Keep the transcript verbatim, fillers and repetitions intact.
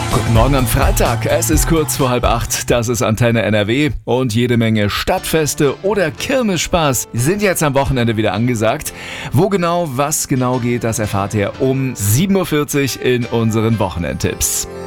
Guten Morgen am Freitag, es ist kurz vor halb acht, das ist Antenne N R W und jede Menge Stadtfeste oder Kirmesspaß sind jetzt am Wochenende wieder angesagt. Wo genau, was genau geht, das erfahrt ihr um sieben Uhr vierzig in unseren Wochenendtipps.